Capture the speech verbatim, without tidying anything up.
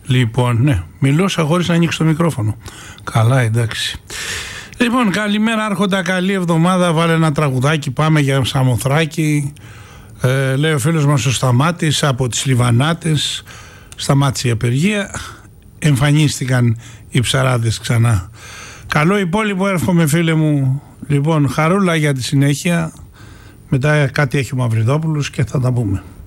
Λοιπόν, ναι, μιλούσα χωρίς να ανοίξω το μικρόφωνο. Καλά, εντάξει. Λοιπόν, καλημέρα Άρχοντα, καλή εβδομάδα. Βάλε ένα τραγουδάκι, πάμε για Σαμοθράκη. Ε, λέει ο φίλος μας ο Σταμάτης από τις Λιβανάτες. Σταμάτησε η απεργία, εμφανίστηκαν οι ψαράδες ξανά. Καλό υπόλοιπο, εύχομαι φίλε μου. Λοιπόν, χαρούλα για τη συνέχεια. Μετά κάτι έχει ο Μαυριδόπουλος και θα τα πούμε.